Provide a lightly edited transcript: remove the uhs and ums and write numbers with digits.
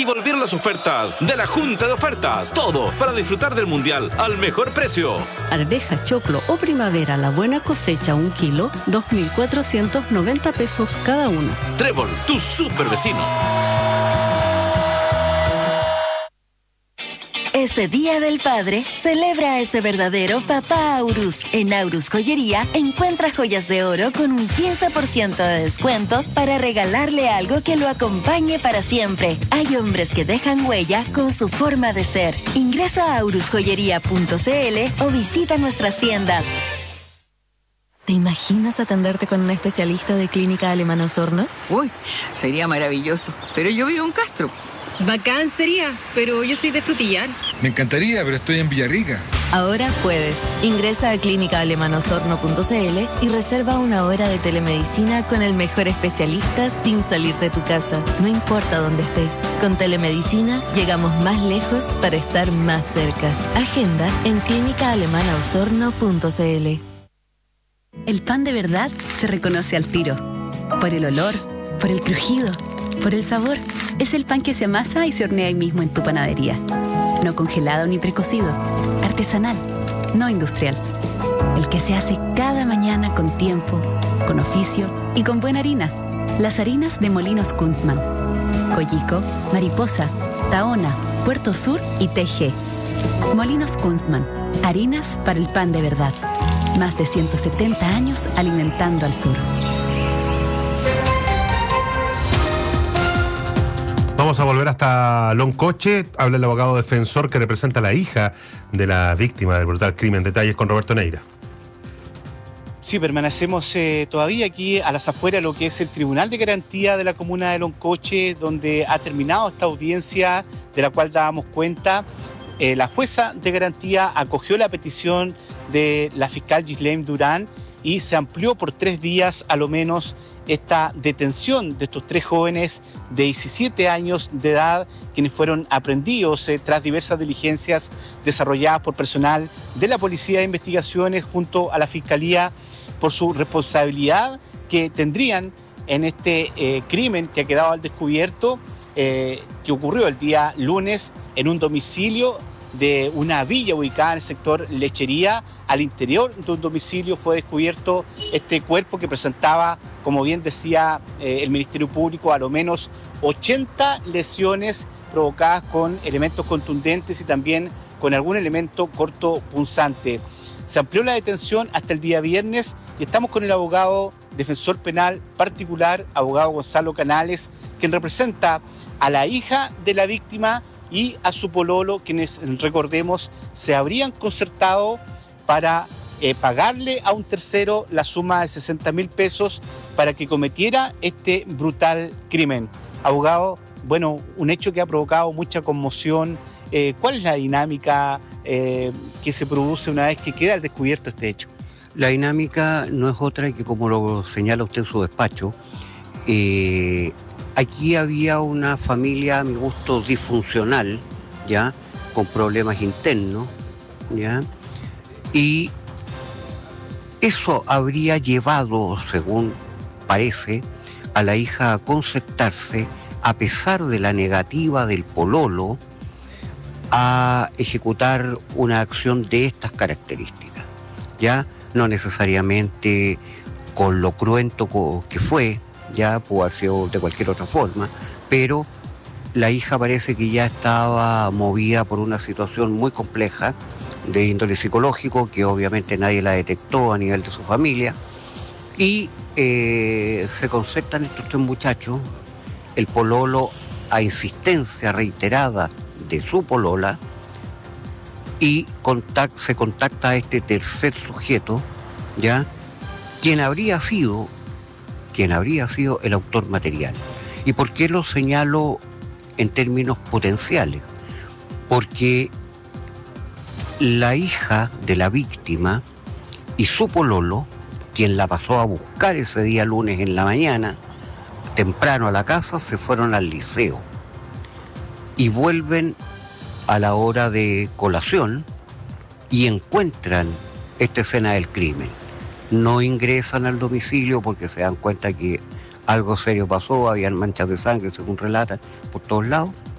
Y volvieron las ofertas de la Junta de Ofertas. Todo para disfrutar del Mundial al mejor precio. Arveja, choclo o primavera, la buena cosecha, 1 kilo, 2.490 pesos cada uno. Trébol, tu super vecino. Este Día del Padre, celebra a ese verdadero papá Aurus. En Aurus Joyería, encuentra joyas de oro con un 15% de descuento para regalarle algo que lo acompañe para siempre. Hay hombres que dejan huella con su forma de ser. Ingresa a aurusjoyería.cl o visita nuestras tiendas. ¿Te imaginas atenderte con un especialista de Clínica Alemana Osorno? Uy, sería maravilloso. Pero yo vivo en Castro. Bacán sería, pero yo soy de Frutillar. Me encantaría, pero estoy en Villarrica. Ahora puedes. Ingresa a clínicaalemanosorno.cl y reserva una hora de telemedicina con el mejor especialista sin salir de tu casa. No importa dónde estés. Con telemedicina llegamos más lejos para estar más cerca. Agenda en clínicaalemanaosorno.cl. El pan de verdad se reconoce al tiro. Por el olor, por el crujido, por el sabor. Es el pan que se amasa y se hornea ahí mismo en tu panadería. No congelado ni precocido. Artesanal, no industrial. El que se hace cada mañana con tiempo, con oficio y con buena harina. Las harinas de Molinos Kunstmann. Coyico, Mariposa, Tahona, Puerto Sur y TG. Molinos Kunstmann. Harinas para el pan de verdad. Más de 170 años alimentando al sur. Vamos a volver hasta Loncoche. Habla el abogado defensor que representa a la hija de la víctima del brutal crimen. Detalles con Roberto Neira. Sí, permanecemos todavía aquí a las afueras de lo que es el Tribunal de Garantía de la comuna de Loncoche, donde ha terminado esta audiencia de la cual dábamos cuenta. La jueza de garantía acogió la petición de la fiscal Ghislaine Durán y se amplió por 3 días a lo menos esta detención de estos 3 jóvenes de 17 años de edad, quienes fueron aprehendidos tras diversas diligencias desarrolladas por personal de la Policía de Investigaciones junto a la Fiscalía por su responsabilidad que tendrían en este crimen que ha quedado al descubierto, que ocurrió el día lunes en un domicilio de una villa ubicada en el sector Lechería. Al interior de un domicilio fue descubierto este cuerpo que presentaba, como bien decía el Ministerio Público, a lo menos 80 lesiones provocadas con elementos contundentes y también con algún elemento cortopunzante. Se amplió la detención hasta el día viernes y estamos con el abogado defensor penal particular, abogado Gonzalo Canales, quien representa a la hija de la víctima y a su pololo, quienes, recordemos, se habrían concertado para pagarle a un tercero la suma de 60.000 pesos para que cometiera este brutal crimen. Abogado, bueno, un hecho que ha provocado mucha conmoción. ¿Cuál es la dinámica que se produce una vez que queda al descubierto este hecho? La dinámica no es otra que, como lo señala usted en su despacho, aquí había una familia, a mi gusto, disfuncional, ¿ya? Con problemas internos, ¿ya? Y eso habría llevado, según parece, a la hija a concertarse, a pesar de la negativa del pololo, a ejecutar una acción de estas características, ¿ya? No necesariamente con lo cruento que fue, ya pudo haber sido de cualquier otra forma, pero la hija parece que ya estaba movida por una situación muy compleja de índole psicológico, que obviamente nadie la detectó a nivel de su familia, y se concertan estos 3 muchachos, el pololo a insistencia reiterada de su polola, y se contacta a este tercer sujeto, ¿ya? quien habría sido el autor material. ¿Y por qué lo señalo en términos potenciales? Porque la hija de la víctima y su pololo, quien la pasó a buscar ese día lunes en la mañana, temprano a la casa, se fueron al liceo y vuelven a la hora de colación y encuentran esta escena del crimen. No ingresan al domicilio porque se dan cuenta que algo serio pasó, habían manchas de sangre, según relatan, por todos lados.